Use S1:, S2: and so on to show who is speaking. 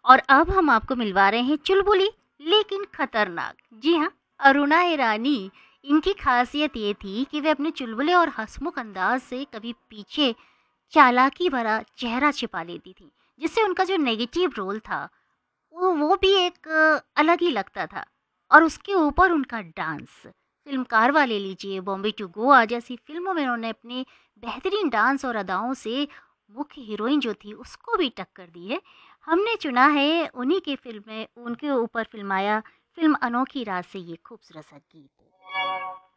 S1: और अब हम आपको मिलवा रहे हैं चुलबुली लेकिन खतरनाक। जी हाँ, अरुणा ईरानी। इनकी खासियत ये थी कि वे अपने चुलबुले और हंसमुख अंदाज से कभी पीछे चालाकी भरा चेहरा छिपा लेती थी, जिससे उनका जो नेगेटिव रोल था वो भी एक अलग ही लगता था। और उसके ऊपर उनका डांस, फ़िल्म कारवां ले लीजिए, बॉम्बे टू गोवा जैसी फ़िल्मों में उन्होंने अपने बेहतरीन डांस और अदाओं से मुख्य हीरोइन जो थी उसको भी टक्कर दी है। हमने चुना है उन्हीं की फ़िल्म में उनके ऊपर फ़िल्माया फ़िल्म अनोखी रात से ये खूबसूरत सा गीत।